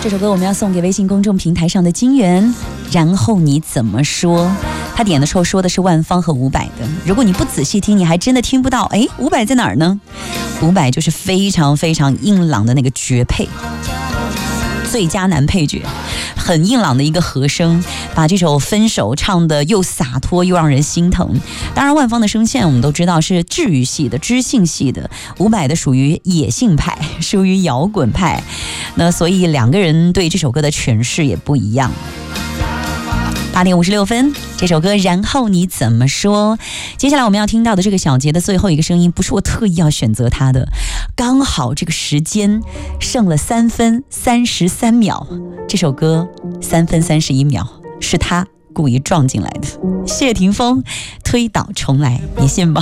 这首歌我们要送给微信公众平台上的金源，然后你怎么说？他点的时候说的是万芳和伍佰的，如果你不仔细听，你还真的听不到。哎，伍佰在哪儿呢？伍佰就是非常非常硬朗的那个绝配，最佳男配角，很硬朗的一个和声，把这首《分手》唱得又洒脱又让人心疼。当然，万芳的声线我们都知道是治愈系的、知性系的，伍佰的属于野性派，属于摇滚派。那所以两个人对这首歌的诠释也不一样。8点56分，这首歌然后你怎么说？接下来我们要听到的这个小节的最后一个声音，不是我特意要选择它的，刚好这个时间剩了3分33秒，这首歌3分31秒是他故意撞进来的。谢霆锋推倒重来，你信吗？